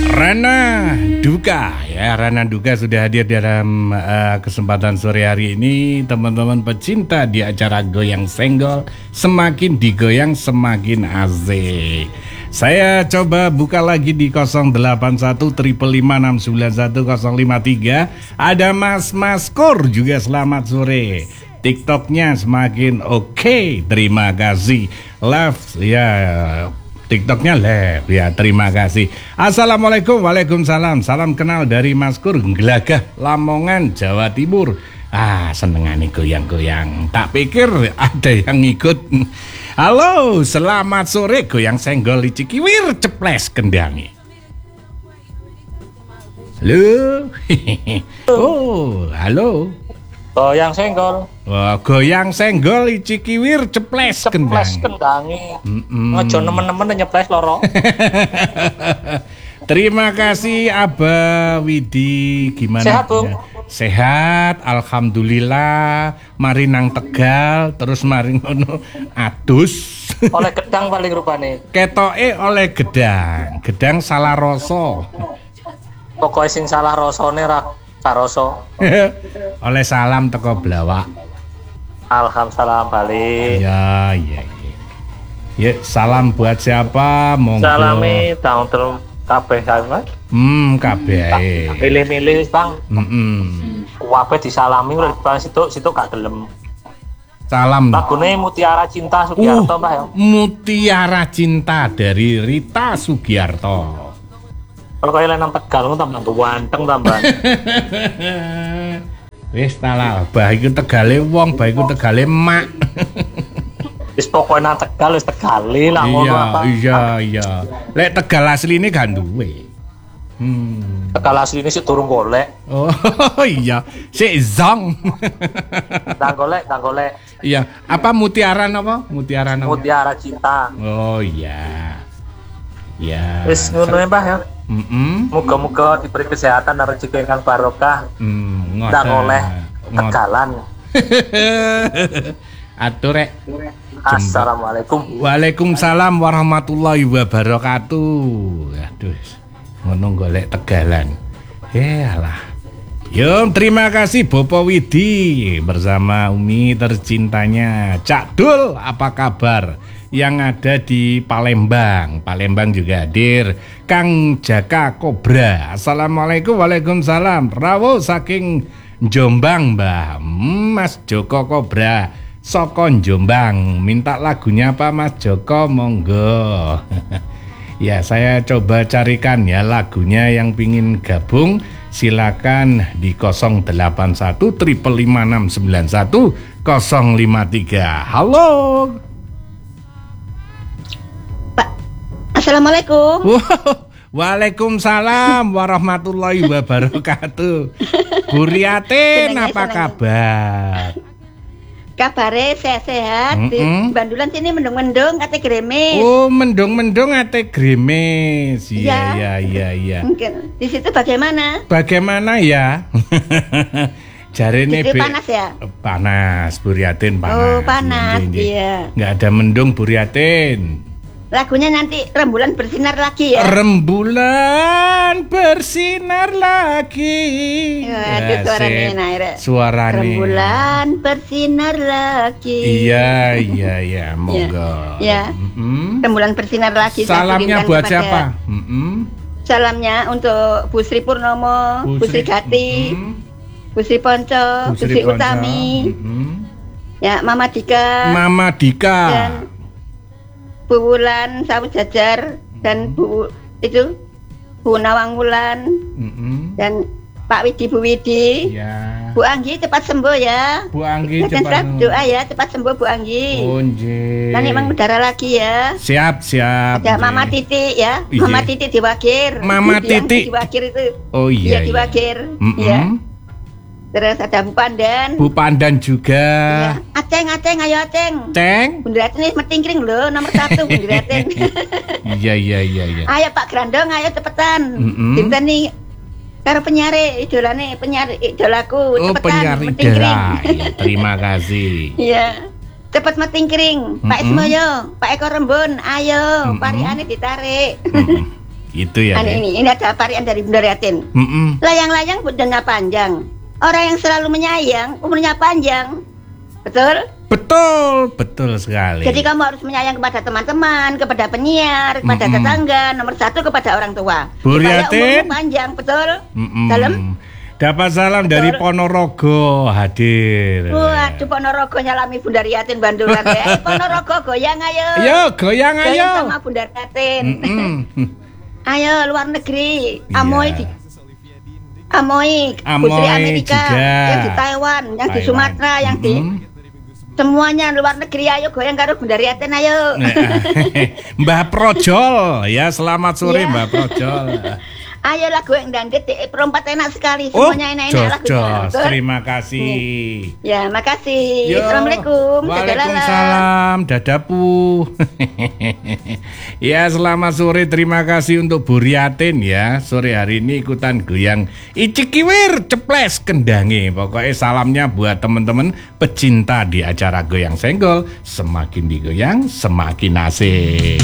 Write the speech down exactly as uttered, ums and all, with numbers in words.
Rana Duka ya, Rana Duka sudah hadir dalam uh, kesempatan sore hari ini. Teman-teman pecinta di acara Goyang Senggol, semakin digoyang semakin asik. Saya coba buka lagi di nol delapan satu lima lima enam sembilan satu nol lima tiga. Ada Mas Maskur juga, selamat sore. TikToknya semakin oke, okay. Terima kasih. Love ya, TikToknya live ya, terima kasih. Assalamualaikum, waalaikumsalam. Salam kenal dari Maskur, Gelagah, Lamongan, Jawa Timur. Ah, senengane goyang-goyang. Tak pikir ada yang ikut. Halo, selamat sore. Goyang Senggol di Cikiwir, ceples kendangi. Halo. Oh, halo. Goyang Senggol. Wah, Goyang Senggol di Cikiwir, ceples kendangi. Ceples kendangi. Ngojo nemen-nemen nyeples loro. Terima kasih Abah Widi. Gimana? Sehat, Bung? Ya? Sehat, alhamdulillah. Mari nang Tegal, terus mari ngono adus. Oleh gedang paling rupane. Ketoke oleh gedang, gedang salah rasa. Pokoke sing salah rasane ra karoso. Oleh salam teko Blawak. Alhamdulillah balik. Ya, ya, ya. Ya, salam buat siapa? Monggo. Salami tahun terus kabeh sampean. Hmm, kabeh. Milih-milih, Bang. Heeh. Kabeh disalami udah Bang situ-situ gak gelem. Salam. Lagune Mutiara Cinta Sugiarto, Pak ya. Mutiara Cinta dari Rita Sugiarto. Kalau kaya nang Tegal ngono tambah ganteng tambah. Wis talah, bah iku Tegale wong, bah iku Tegale mak. Wis pokoke nang Tegal wis Tegale lah ngono apa. Iya, iya. Lek Tegal asline gak duwe. Hmm. Tegal asline sik durung golek. Oh iya, sik zong. Dang golek, dang golek. Iya, apa mutiara napa? Mutiara napa? Mutiara Cinta. Oh iya. Ya. Wis ngono ya, Mbah ya. Heeh. Muga-muga diberi kesehatan dan rezeki yang barokah. Hmm, ndak oleh Tegalan. Atur rek. Assalamualaikum. Waalaikumsalam warahmatullahi wabarakatuh. Aduh. Ngono golek Tegalan. Yalah. Yo, terima kasih Bopo Widi bersama Umi tercintanya. Cak Dul, apa kabar? Yang ada di Palembang. Palembang juga hadir. Kang Jaka Kobra. Assalamualaikum, waalaikumsalam. Rawo saking Jombang, Mbah. Mas Joko Kobra soko Jombang. Minta lagunya apa Mas Joko? Monggo. Ya, saya coba carikan ya lagunya. Yang pingin gabung silakan di nol delapan satu lima lima enam sembilan satu nol lima tiga. Halo. Assalamualaikum. Waalaikumsalam warahmatullahi wabarakatuh. Bu Riatin, apa kabar? Kabare sehat-sehat. Mm -mm. Di Bandulan sini mendung-mendung ate gremes. Oh, mendung-mendung ate gremes. Iya, iya, iya, iya. Mungkin di situ bagaimana? Bagaimana ya? Jarene be panas ya? Panas, Bu Riatin panas. Oh, panas, iya. Enggak ada mendung, Bu Riatin. Lagunya nanti rembulan bersinar lagi ya. Rembulan bersinar lagi. Waduh, suaranya enak. Suaranya. Rembulan bersinar lagi. Iya, iya, iya, monggo. Ya. Mm -hmm. Rembulan bersinar lagi. Salamnya buat siapa? Mm -hmm. Salamnya untuk Bu Sri Purnomo, Bu, Bu Sri Gati, mm -hmm. Bu Sri Ponco, Bu Sri, Bu Sri Utami. Mm -hmm. Ya, Mama Dika. Mama Dika. Dan Bu Wulan, Sawu Jajar, dan Bu itu Bu Nawang Wulan, mm-hmm. dan Pak Widi, Bu Widi, ya. Bu Anggi cepat sembuh ya. Bu Anggi dan cepat sembuh. Doa ya cepat sembuh Bu Anggi. Onje. Nanti emang berdarah lagi ya. Siap siap. Ada Mama Titi ya, Iye. Mama Titi Diwakir. Mama Titi Diwakir itu. Oh iya. Iya Diwakir. Mm-hmm. Ya. Terus ada Bu Pandan. Bu Pandan juga. Ya. Aceng, Aceng, ayo Aceng. Ceng. Bundarat ini metingkring loh, nomor satu Bundarat. Iya iya iya iya. Ayo Pak Grandong, ayo cepetan. Mm-hmm. Kita nih karo penyare idolane, penyare idolaku, oh, cepetan. Penyare idola. Ya, terima kasih. Iya. Cepat metingkring. Mm-hmm. Pak Ismoyo, Pak Eko Rembun, ayo, mm-hmm. pariane ditarik. Mm-hmm. Itu ya. Ini, ini, ini ada varian dari Bunda Riatin. Mm-mm. Layang-layang badannya panjang. Orang yang selalu menyayang umurnya panjang. Betul? Betul, betul sekali. Jadi kamu harus menyayang kepada teman-teman, kepada penyiar, kepada Mm-mm. tetangga, nomor satu kepada orang tua. Bu Supaya Riatin. umurmu panjang, betul? Mm-mm. Dalam? Dapat salam Betul. dari Ponorogo hadir. Waduh, Ponorogo nyalami Bunda Riatin Bandung lagi. Eh, Ponorogo goyang ayo. Ayo, goyang Goyang ayo. sama Bunda Riatin. Mm-mm. Ayo luar negeri. Iya. Amoy di Amoy, Amoy Putri Amerika, juga. yang di Taiwan, yang di Taiwan. Sumatera, yang di Mm-mm. semuanya luar negeri. Ayo goyang karo Bunda Riatin ayo. Mbah Projol ya, selamat sore Iya. Mbah Projol. Ayo lagu yang dandet di perempat enak sekali, Oh, semuanya enak-enak lagunya. jos, Betul? terima kasih. Ya, makasih. Yo, Assalamualaikum. Dadah, Lala. Waalaikumsalam, dadapu. Ya, selamat sore, terima kasih untuk Bu Riatin ya. Sore hari ini ikutan goyang Icikiwir ceples kendangi. Pokoknya salamnya buat teman-teman pecinta di acara Goyang Senggol. Semakin digoyang, semakin asik.